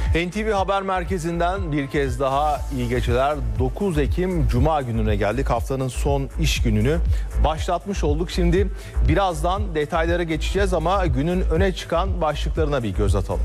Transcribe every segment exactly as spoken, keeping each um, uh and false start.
N T V Haber Merkezi'nden bir kez daha iyi geceler. dokuz Ekim Cuma gününe geldik. Haftanın son iş gününü başlatmış olduk. Şimdi birazdan detaylara geçeceğiz ama günün öne çıkan başlıklarına bir göz atalım.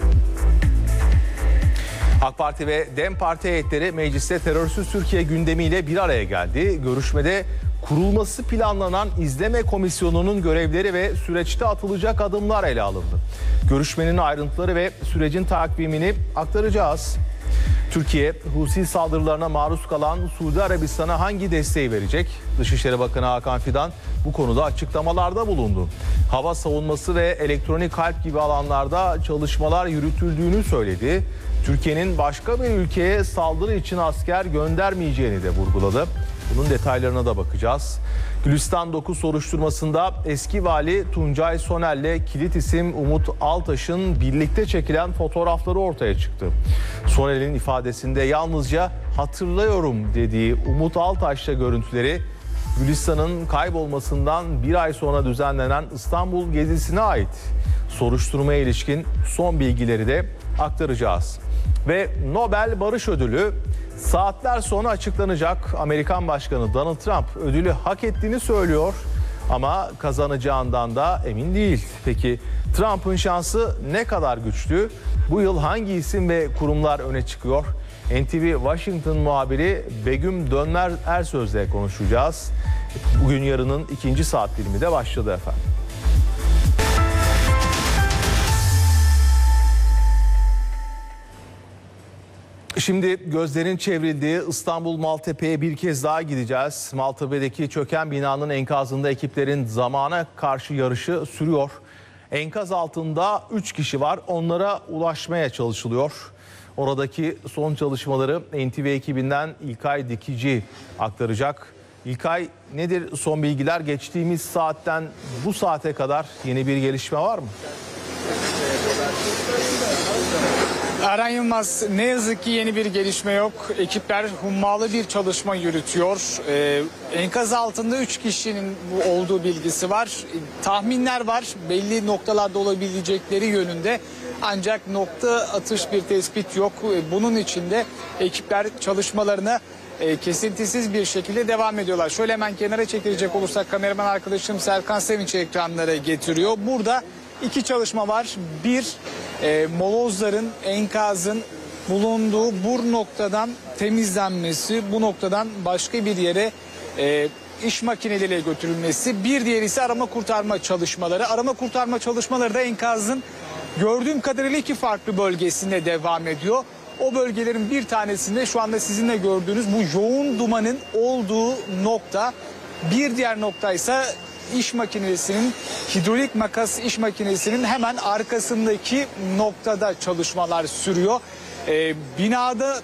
AK Parti ve DEM Parti heyetleri mecliste terörsüz Türkiye gündemiyle bir araya geldi. Görüşmede kurulması planlanan izleme komisyonunun görevleri ve süreçte atılacak adımlar ele alındı. Görüşmenin ayrıntıları ve sürecin takvimini aktaracağız. Türkiye, Husi saldırılarına maruz kalan Suudi Arabistan'a hangi desteği verecek? Dışişleri Bakanı Hakan Fidan bu konuda açıklamalarda bulundu. Hava savunması ve elektronik harp gibi alanlarda çalışmalar yürütüldüğünü söyledi. Türkiye'nin başka bir ülkeye saldırı için asker göndermeyeceğini de vurguladı. Bunun detaylarına da bakacağız. Gülistan dokuz soruşturmasında eski vali Tuncay Soner'le kilit isim Umut Altaş'ın birlikte çekilen fotoğrafları ortaya çıktı. Soner'in ifadesinde yalnızca hatırlıyorum dediği Umut Altaş'la görüntüleri Gülistan'ın kaybolmasından bir ay sonra düzenlenen İstanbul gezisine ait. Soruşturmaya ilişkin son bilgileri de aktaracağız. Ve Nobel Barış Ödülü saatler sonra açıklanacak. Amerikan Başkanı Donald Trump ödülü hak ettiğini söylüyor ama kazanacağından da emin değil. Peki Trump'ın şansı ne kadar güçlü? Bu yıl hangi isim ve kurumlar öne çıkıyor? N T V Washington muhabiri Begüm Dönler Ersöz'le konuşacağız. Bugün yarının ikinci saat dilimi de başladı efendim. Şimdi gözlerin çevrildiği İstanbul Maltepe'ye bir kez daha gideceğiz. Maltepe'deki çöken binanın enkazında ekiplerin zamana karşı yarışı sürüyor. Enkaz altında üç kişi var. Onlara ulaşmaya çalışılıyor. Oradaki son çalışmaları N T V ekibinden İlkay Dikici aktaracak. İlkay, nedir son bilgiler? Geçtiğimiz saatten bu saate kadar yeni bir gelişme var mı? Eren Yılmaz, ne yazık ki yeni bir gelişme yok. Ekipler hummalı bir çalışma yürütüyor. Ee, enkaz altında üç kişinin olduğu bilgisi var. Tahminler var, belli noktalarda olabilecekleri yönünde. Ancak nokta atış bir tespit yok. Bunun için de ekipler çalışmalarına e, kesintisiz bir şekilde devam ediyorlar. Şöyle hemen kenara çekilecek olursak kameraman arkadaşım Serkan Sevinç ekranlara getiriyor. Burada iki çalışma var. Bir, e, molozların, enkazın bulunduğu bu noktadan temizlenmesi, bu noktadan başka bir yere e, iş makineleriyle götürülmesi. Bir diğeri ise arama kurtarma çalışmaları. Arama kurtarma çalışmaları da enkazın gördüğüm kadarıyla iki farklı bölgesinde devam ediyor. O bölgelerin bir tanesinde şu anda sizinle gördüğünüz bu yoğun dumanın olduğu nokta. Bir diğer nokta ise iş makinesinin, hidrolik makas iş makinesinin hemen arkasındaki noktada çalışmalar sürüyor. Ee, binada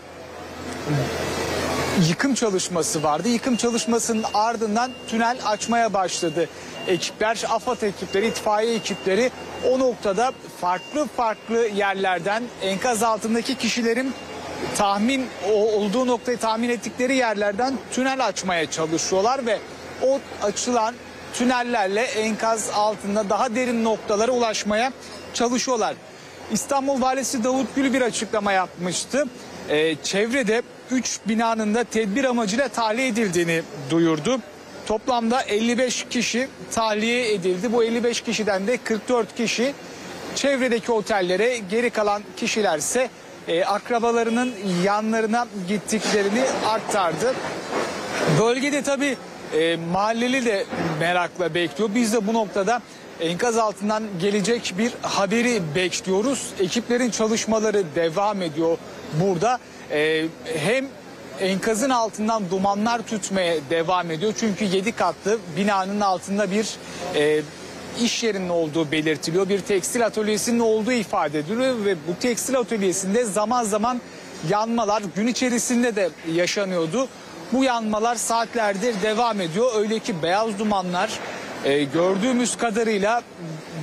yıkım çalışması vardı. Yıkım çalışmasının ardından tünel açmaya başladı ekipler, AFAD ekipleri, itfaiye ekipleri o noktada farklı farklı yerlerden enkaz altındaki kişilerin tahmin olduğu noktayı tahmin ettikleri yerlerden tünel açmaya çalışıyorlar ve o açılan tünellerle enkaz altında daha derin noktalara ulaşmaya çalışıyorlar. İstanbul Valisi Davut Gül bir açıklama yapmıştı. Ee, çevrede üç binanın da tedbir amacıyla tahliye edildiğini duyurdu. Toplamda elli beş kişi tahliye edildi. Bu elli beş kişiden de kırk dört kişi çevredeki otellere, geri kalan kişiler ise e, akrabalarının yanlarına gittiklerini aktardı. Bölgede tabii e, mahalleli de merakla bekliyor. Biz de bu noktada enkaz altından gelecek bir haberi bekliyoruz. Ekiplerin çalışmaları devam ediyor burada. E, hem enkazın altından dumanlar tütmeye devam ediyor. Çünkü yedi katlı binanın altında bir e, iş yerinin olduğu belirtiliyor. Bir tekstil atölyesinin olduğu ifade ediliyor ve bu tekstil atölyesinde zaman zaman yanmalar gün içerisinde de yaşanıyordu. Bu yanmalar saatlerdir devam ediyor. Öyle ki beyaz dumanlar e, gördüğümüz kadarıyla